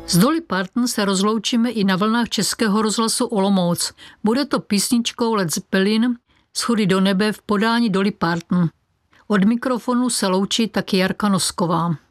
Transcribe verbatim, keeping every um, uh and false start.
Z Dolly Parton se rozloučíme i na vlnách Českého rozhlasu Olomouc. Bude to písničkou Led Zeppelin Schody do nebe v podání Dolly Parton. Od mikrofonu se loučí taky Jarka Nosková.